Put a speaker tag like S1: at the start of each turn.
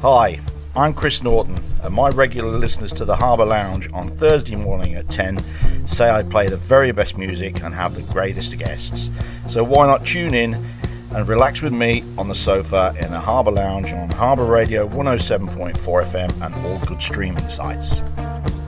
S1: Hi, I'm Chris Norton, and my regular listeners to the Harbour Lounge on Thursday morning at 10 say I play the very best music and have the greatest guests. So why not tune in and relax with me on the sofa in the Harbour Lounge on Harbour Radio 107.4 FM and all good streaming sites.